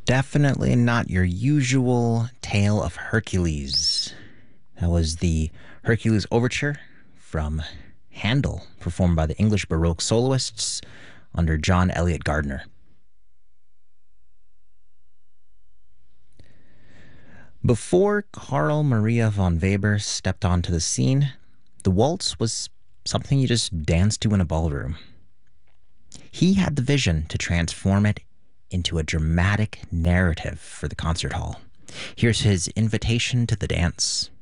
Definitely not your usual tale of Hercules. That was the Hercules Overture from Handel, performed by the English Baroque soloists under John Eliot Gardner. Before Carl Maria von Weber stepped onto the scene, the waltz was something you just danced to in a ballroom. He had the vision to transform it into a dramatic narrative for the concert hall. Here's his invitation to the dance.